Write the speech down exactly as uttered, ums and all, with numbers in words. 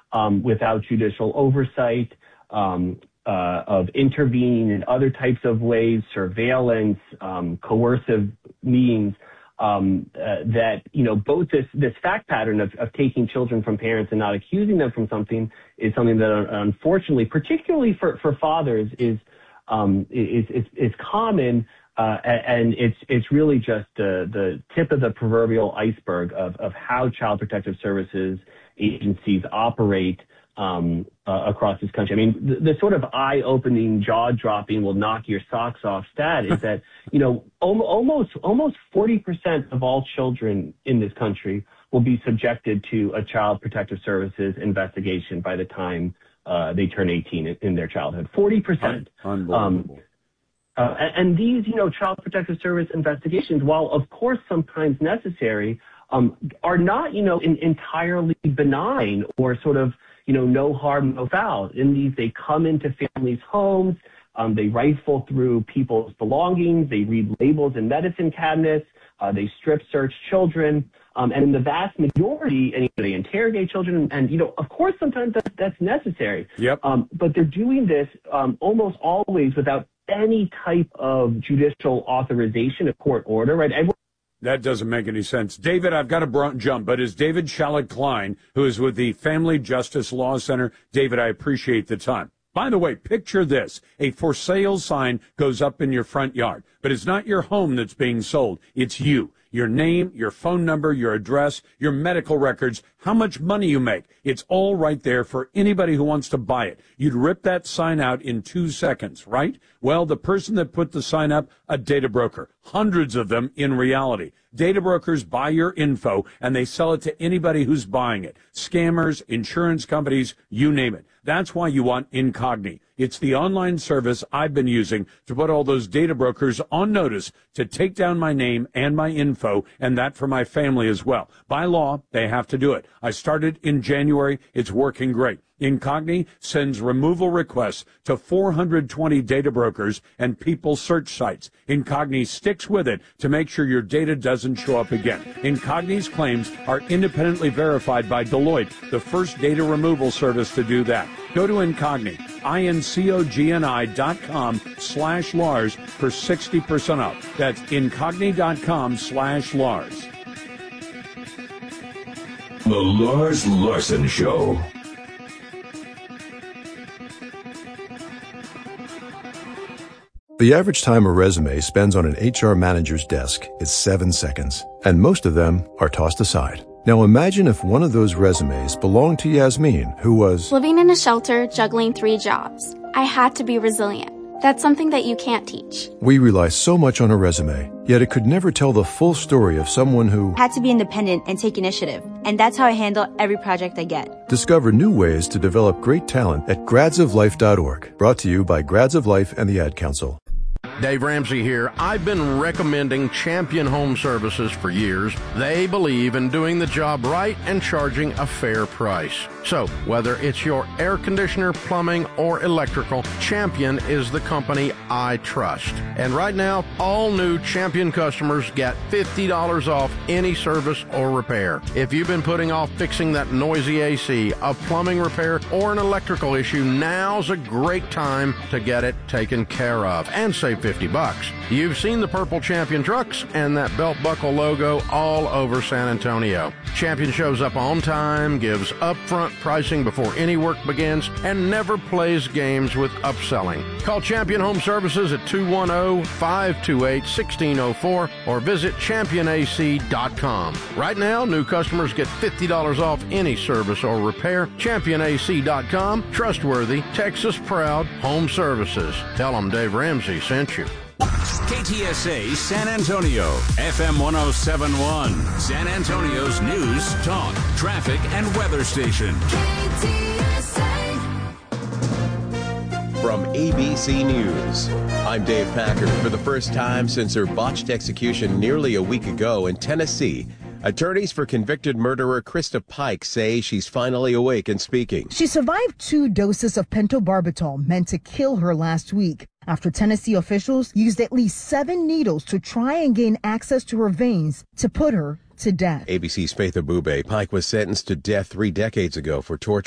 um, without judicial oversight, um, uh, of intervening in other types of ways, surveillance, um, coercive means, um, uh, that, you know, both this, this fact pattern of, of taking children from parents and not accusing them from something is something that, uh, unfortunately, particularly for, for fathers, is, um, is, is, is common. Uh, and it's it's really just uh, the tip of the proverbial iceberg of, of how Child Protective Services agencies operate um, uh, across this country. I mean, the, the sort of eye-opening, jaw-dropping, will knock your socks off stat is that, you know, om- almost almost forty percent of all children in this country will be subjected to a Child Protective Services investigation by the time uh, they turn eighteen in, in their childhood. forty percent. Unbelievable. Um, Uh, and these, you know, Child Protective Service investigations, while of course sometimes necessary, um, are not, you know, in, entirely benign or sort of, you know, no harm, no foul. In these, they come into families' homes, um, they rifle through people's belongings, they read labels in medicine cabinets, uh, they strip search children, um, and in the vast majority, and, you know, they interrogate children, and, and, you know, of course sometimes that's, that's necessary. Yep. Um, but they're doing this um, almost always without any type of judicial authorization, a court order, right? I, that doesn't make any sense. David, I've got to br- jump, but is David Shallett-Klein, who is with the Family Justice Law Center. David, I appreciate the time. By the way, picture this. A for sale sign goes up in your front yard, but it's not your home that's being sold. It's you. Your name, your phone number, your address, your medical records, how much money you make. It's all right there for anybody who wants to buy it. You'd rip that sign out in two seconds, right? Well, the person that put the sign up, a data broker. Hundreds of them in reality. Data brokers buy your info and they sell it to anybody who's buying it. Scammers, insurance companies, you name it. That's why you want Incogni. It's the online service I've been using to put all those data brokers on notice to take down my name and my info, and that for my family as well. By law, they have to do it. I started in January. It's working great. Incogni sends removal requests to four hundred twenty data brokers and people search sites. Incogni sticks with it to make sure your data doesn't show up again. Incogni's claims are independently verified by Deloitte, the first data removal service to do that. Go to Incogni, I-N-C-O-G-N-I dot com slash Lars for sixty percent off. That's Incogni dot com slash Lars. The Lars Larson Show. The average time a resume spends on an H R manager's desk is seven seconds, and most of them are tossed aside. Now imagine if one of those resumes belonged to Yasmin, who was living in a shelter, juggling three jobs. I had to be resilient. That's something that you can't teach. We rely so much on a resume, yet it could never tell the full story of someone who had to be independent and take initiative. And that's how I handle every project I get. Discover new ways to develop great talent at grads of life dot org. Brought to you by Grads of Life and the Ad Council. Dave Ramsey here. I've been recommending Champion Home Services for years. They believe in doing the job right and charging a fair price. So, whether it's your air conditioner, plumbing, or electrical, Champion is the company I trust. And right now, all new Champion customers get fifty dollars off any service or repair. If you've been putting off fixing that noisy A C, a plumbing repair, or an electrical issue, now's a great time to get it taken care of and save fifty bucks. You've seen the purple Champion trucks and that belt buckle logo all over San Antonio. Champion shows up on time, gives upfront pricing before any work begins, and never plays games with upselling. Call Champion Home Services at two one zero, five two eight, one six zero four or visit champion A C dot com. Right now, new customers get fifty dollars off any service or repair. champion A C dot com. Trustworthy, Texas proud home services. Tell them Dave Ramsey sent you. K T S A San Antonio, F M one oh seven point one, San Antonio's news, talk, traffic, and weather station. K T S A. From A B C News, I'm Dave Packard. For the first time since her botched execution nearly a week ago in Tennessee, attorneys for convicted murderer Krista Pike say she's finally awake and speaking. She survived two doses of pentobarbital meant to kill her last week after Tennessee officials used at least seven needles to try and gain access to her veins to put her to death. A B C's Faith Abube. Pike was sentenced to death three decades ago for torture.